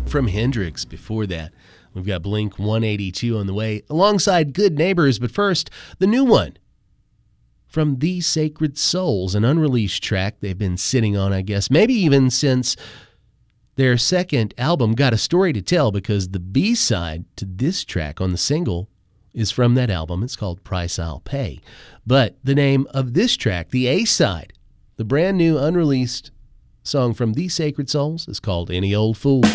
from Hendrix before that. We've got Blink 182 on the way alongside Good Neighbors, but first, the new one from The Sacred Souls, an unreleased track they've been sitting on, I guess, maybe even since their second album, Got a Story to Tell, because the B-side to this track on the single is from that album. It's called Price I'll Pay. But the name of this track, the A-side, the brand new unreleased song from The Sacred Souls, is called Any Old Fool.